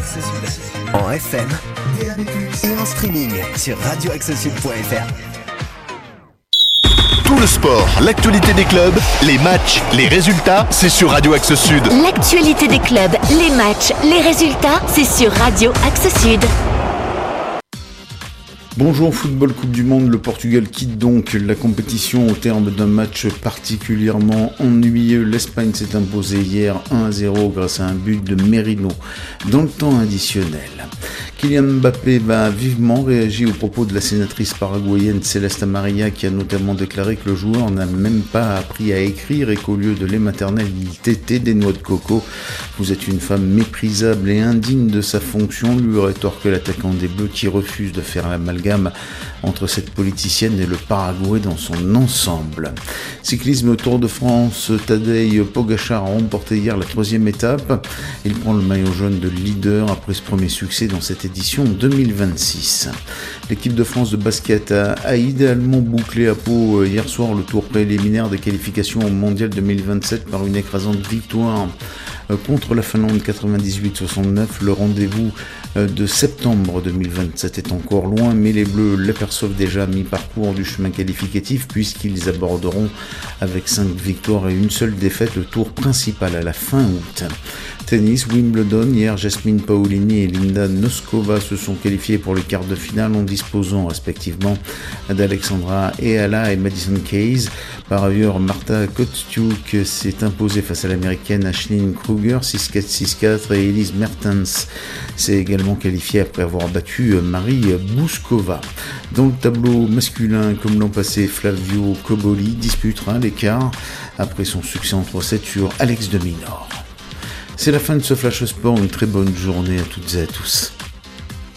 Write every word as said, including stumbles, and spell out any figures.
Sud, en F M et en streaming sur radio axe sud point f r. Tout le sport, l'actualité des clubs, les matchs, les résultats, c'est sur Radio Axe Sud. L'actualité des clubs, les matchs, les résultats, c'est sur Radio Axe Sud. Bonjour football Coupe du Monde, le Portugal quitte donc la compétition au terme d'un match particulièrement ennuyeux. L'Espagne s'est imposée hier un à zéro grâce à un but de Merino dans le temps additionnel. Kylian Mbappé va vivement réagir aux propos de la sénatrice paraguayenne Céleste Amarilla qui a notamment déclaré que le joueur n'a même pas appris à écrire et qu'au lieu de lait maternel il tétait des noix de coco. Vous êtes une femme méprisable et indigne de sa fonction, lui rétorque l'attaquant des Bleus qui refuse de faire l'amalgame entre cette politicienne et le Paraguay dans son ensemble. Cyclisme Tour de France, Tadej Pogačar a remporté hier la troisième étape. Il prend le maillot jaune de leader après ce premier succès dans cette édition deux mille vingt-six. L'équipe de France de basket a, a idéalement bouclé à Pau hier soir le tour préliminaire des qualifications au Mondial deux mille vingt-sept par une écrasante victoire contre la Finlande quatre-vingt-dix-huit soixante-neuf. Le rendez-vous de septembre deux mille vingt-sept est encore loin, mais les Bleus l'aperçoivent déjà à mi-parcours du chemin qualificatif puisqu'ils aborderont avec cinq victoires et une seule défaite le tour principal à la fin août. Tennis, Wimbledon, hier Jasmine Paolini et Linda Noskova se sont qualifiées pour les quarts de finale en disposant respectivement d'Alexandra Eala et Madison Keys. Par ailleurs, Marta Kostyuk s'est imposée face à l'américaine Ashlyn Kruger six quatre six quatre et Elise Mertens s'est également qualifiée après avoir battu Marie Bouskova. Dans le tableau masculin, comme l'an passé, Flavio Cobolli disputera l'écart après son succès en trois sept sur Alex de Minaur. C'est la fin de ce Flash Sport, une très bonne journée à toutes et à tous.